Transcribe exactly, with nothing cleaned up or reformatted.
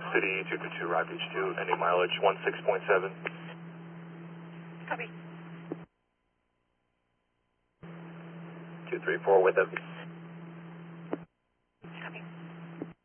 City, two three two, Rock Beach two, ending mileage one six point seven. Copy. two three four with it.